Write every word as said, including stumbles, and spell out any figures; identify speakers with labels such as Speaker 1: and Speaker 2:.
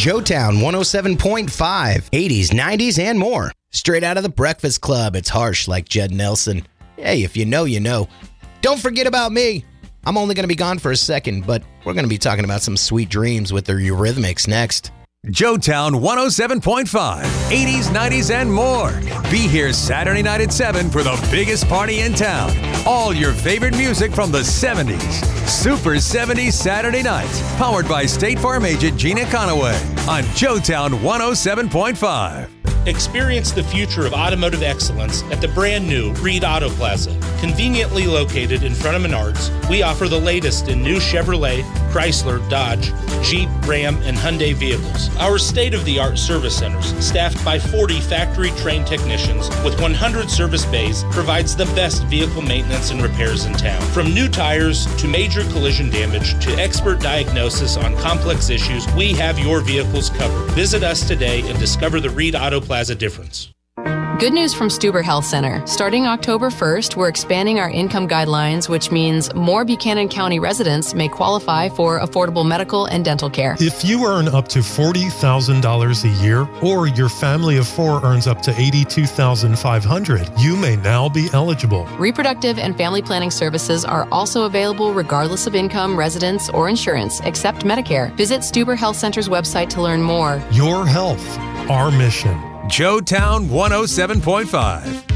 Speaker 1: Joetown one oh seven point five, eighties, nineties, and more. Straight out of the Breakfast Club, it's harsh like Judd Nelson. Hey, if you know, you know. Don't forget about me. I'm only going to be gone for a second, but we're going to be talking about some sweet dreams with the Eurythmics next.
Speaker 2: Joetown one oh seven point five, eighties, nineties, and more. Be here Saturday night at seven for the biggest party in town. All your favorite music from the seventies. Super seventies Saturday nights. Powered by State Farm agent Gina Conaway on Joetown one oh seven point five.
Speaker 3: Experience the future of automotive excellence at the brand new Reed Auto Plaza. Conveniently located in front of Menards, we offer the latest in new Chevrolet, Chrysler, Dodge, Jeep, Ram, and Hyundai vehicles. Our state-of-the-art service centers, staffed by forty factory-trained technicians with one hundred service bays, provides the best vehicle maintenance and repairs in town. From new tires to major collision damage to expert diagnosis on complex issues, we have your vehicles covered. Visit us today and discover the Reed Auto Plaza difference.
Speaker 4: Good news from Stuber Health Center. Starting October first, we're expanding our income guidelines, which means more Buchanan County residents may qualify for affordable medical and dental care.
Speaker 5: If you earn up to forty thousand dollars a year, or your family of four earns up to eighty-two thousand five hundred dollars, you may now be eligible.
Speaker 4: Reproductive and family planning services are also available regardless of income, residence, or insurance, except Medicare. Visit Stuber Health Center's website to learn more.
Speaker 5: Your health, our mission.
Speaker 2: Joetown one oh seven point five.